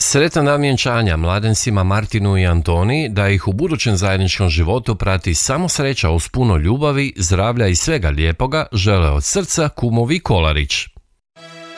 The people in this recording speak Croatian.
Sretan dan vjenčanja mladencima Martinu i Antoniji, da ih u budućem zajedničkom životu prati samo sreća uz puno ljubavi, zdravlja i svega lijepoga, žele od srca kumovi Kolarić.